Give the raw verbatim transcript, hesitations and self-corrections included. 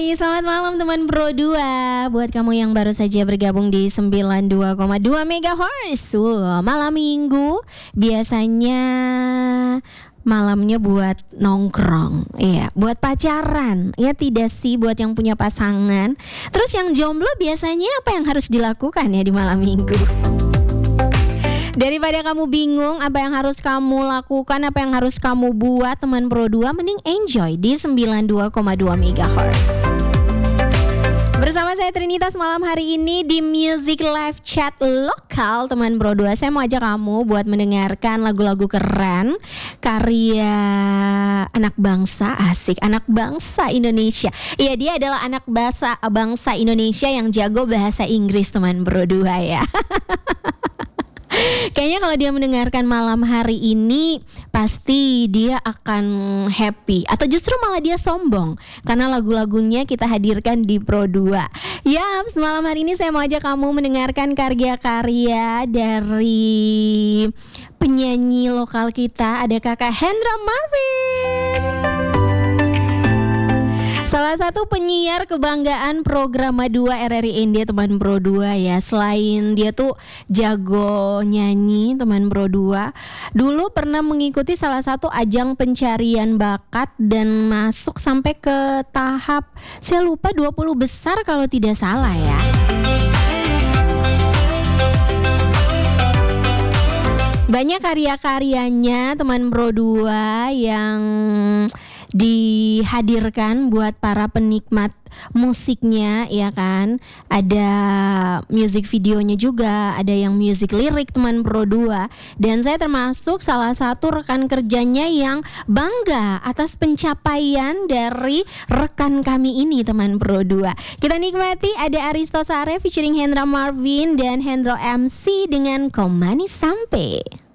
Selamat malam teman Pro dua. Buat kamu yang baru saja bergabung di sembilan puluh dua koma dua megahertz. Wow, malam minggu biasanya malamnya buat nongkrong, iya, buat pacaran, ya tidak sih buat yang punya pasangan. Terus yang jomblo biasanya apa yang harus dilakukan ya di malam minggu? Daripada kamu bingung apa yang harus kamu lakukan, apa yang harus kamu buat, teman Pro dua, mending enjoy di sembilan puluh dua koma dua megahertz. Bersama saya Trinitas malam hari ini di Music Live Chat lokal teman Pro dua. Saya mau ajak kamu buat mendengarkan lagu-lagu keren karya anak bangsa, asik, anak bangsa Indonesia. Iya, dia adalah anak bangsa bangsa Indonesia yang jago bahasa Inggris teman Pro dua ya. Kayaknya kalau dia mendengarkan malam hari ini pasti dia akan happy, atau justru malah dia sombong karena lagu-lagunya kita hadirkan di Pro dua. Ya, malam hari ini saya mau ajak kamu mendengarkan karya-karya dari penyanyi lokal kita. Ada kakak Hendra Marvin, salah satu penyiar kebanggaan program dua R R I India teman Pro dua ya. Selain dia tuh jago nyanyi teman Pro dua, dulu pernah mengikuti salah satu ajang pencarian bakat dan masuk sampai ke tahap, saya lupa, dua puluh besar kalau tidak salah ya. Banyak karya-karyanya teman Pro dua yang dihadirkan buat para penikmat musiknya, ya kan. Ada music videonya juga, ada yang music lirik teman Pro dua. Dan saya termasuk salah satu rekan kerjanya yang bangga atas pencapaian dari rekan kami ini teman Pro dua. Kita nikmati, ada Aristo Sare featuring Hendra Marvin dan Hendro M C dengan Komani Sampai.